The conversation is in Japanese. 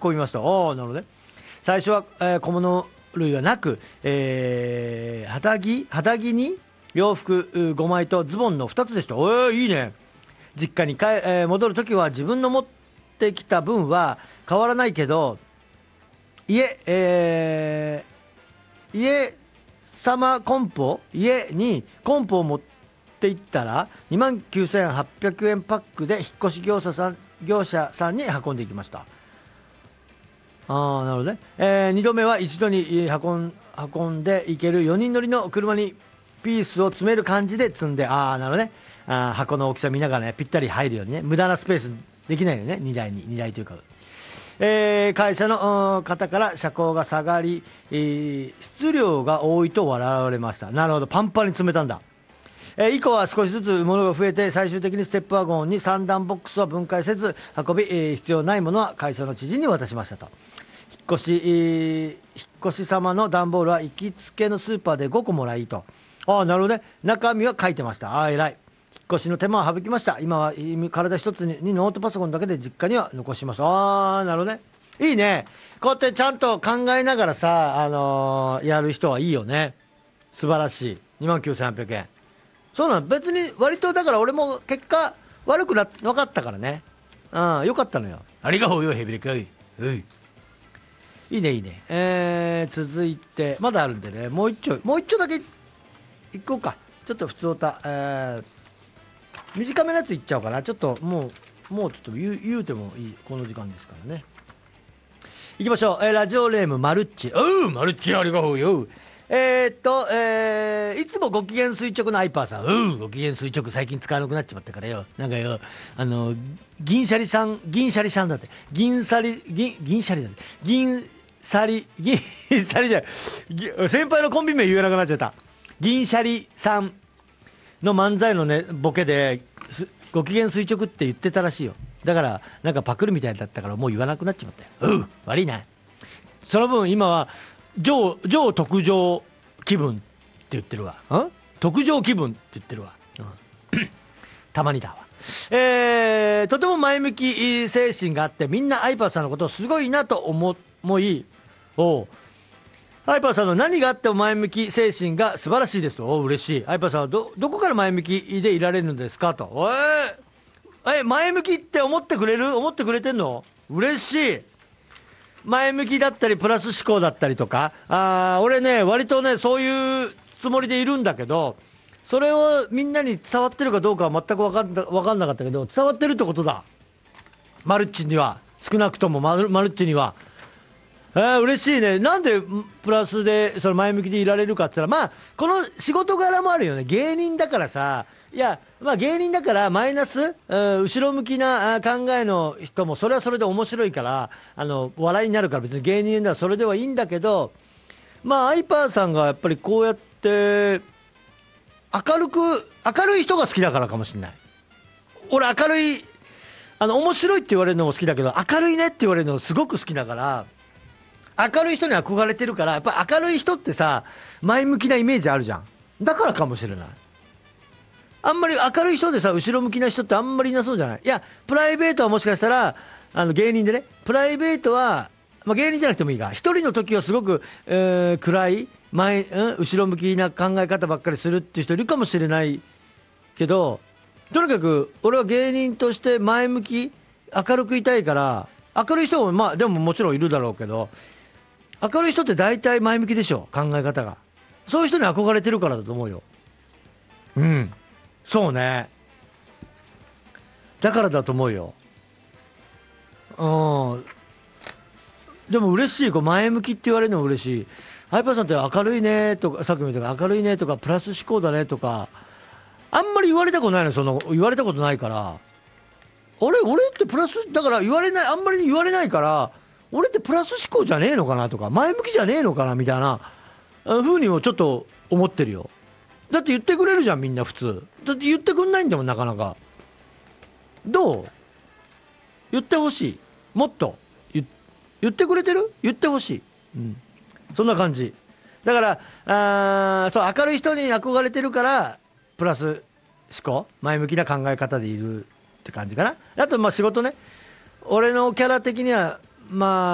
運びました。おー、なるほどね。最初は、小物類はなく、肌着に洋服5枚とズボンの2つでした。いいね。実家に戻るときは自分の持ってきた分は変わらないけど、家家にコンポを持って行ったら29,800円パックで引っ越し業者さんに運んでいきました。なるほどね。2度目は一度に運んでいける4人乗りの車にピースを詰める感じで積んで、なるほどね。箱の大きさ見ながらね、ぴったり入るようにね、無駄なスペースできないよね、荷台というか。会社の方から車高が下がり、質量が多いと笑われました。なるほど、パンパンに詰めたんだ。以降は少しずつ物が増えて、最終的にステップワゴンに3段ボックスは分解せず運び、必要ないものは会社の知人に渡しましたと。引っ越し様の段ボールは行きつけのスーパーで5個もらいと。なるほどね。中身は書いてました。偉い。引っ越しの手間は省きました。今は体一つにノートパソコンだけで実家には残します。なるほどね。いいね。こうやってちゃんと考えながらさ、やる人はいいよね。素晴らしい。29,800円。そうなの。別に割とだから俺も結果分かったからね。よかったのよ。ありがとうよ、ヘビレカイ。いいねいいね。続いてまだあるんでね、もう一丁だけいこうか。ちょっと普通歌、短めのやついっちゃおうかな。ちょっともうちょっと言うてもいいこの時間ですからね。いきましょう。ラジオネームマルッチ。マルッチありがとうよ。いつもご機嫌垂直のアイパーさん。ご機嫌垂直最近使わなくなっちまったからよ。なんかよ、銀シャリさんだって。銀シャリじゃない。先輩のコンビ名言えなくなっちゃった。銀シャリさんの漫才のね、ボケで、ご機嫌垂直って言ってたらしいよ。だから、なんかパクるみたいだったからもう言わなくなっちまったよ。悪いな。その分今は、上特上気分って言ってるわ。特上気分って言ってるわ。たまにだわ。とても前向き精神があって、みんなアイパーさんのことをすごいなと思い、アイパーさんの何があっても前向き精神が素晴らしいですと。嬉しい。アイパーさんはどこから前向きでいられるんですかと。前向きって思ってくれてんの？嬉しい。前向きだったりプラス思考だったりとか、俺ね割とねそういうつもりでいるんだけど、それをみんなに伝わってるかどうかは全く分かんなかったけど、伝わってるってことだ。マルッチには、少なくともマルッチには。嬉しいね。なんでプラスでその前向きでいられるかって言ったら、この仕事柄もあるよね。芸人だからさ、芸人だからマイナス、後ろ向きな考えの人もそれはそれで面白いから、笑いになるから別に芸人ならそれではいいんだけど、アイパーさんがやっぱりこうやって明るい人が好きだからかもしれない。俺明るい、面白いって言われるのも好きだけど、明るいねって言われるのすごく好きだから、明るい人に憧れてるから、やっぱり明るい人ってさ、前向きなイメージあるじゃん。だからかもしれない。あんまり明るい人でさ、後ろ向きな人ってあんまりいなそうじゃない？いや、プライベートはもしかしたら、芸人でね、プライベートは、芸人じゃなくてもいいが、一人の時はすごく、暗い、後ろ向きな考え方ばっかりするっていう人いるかもしれないけど、とにかく、俺は芸人として前向き、明るくいたいから、明るい人も、でももちろんいるだろうけど、明るい人って大体前向きでしょ、考え方が。そういう人に憧れてるからだと思うよ。そうね。だからだと思うよ。でも嬉しい。前向きって言われるのも嬉しい。ハイパーさんって明るいねとか、さっきも言った明るいねとか、プラス思考だねとか、あんまり言われたことないの。言われたことないから。俺ってプラス、だからあんまり言われないから、俺ってプラス思考じゃねえのかなとか、前向きじゃねえのかなみたいな風にもちょっと思ってるよ。だって言ってくれるじゃん、みんな普通。だって言ってくんないんだもん、なかなか。どう？言ってほしい。もっと言ってくれてる？言ってほしい。そんな感じ。だからそう、明るい人に憧れてるからプラス思考、前向きな考え方でいるって感じかな。あと仕事ね。俺のキャラ的には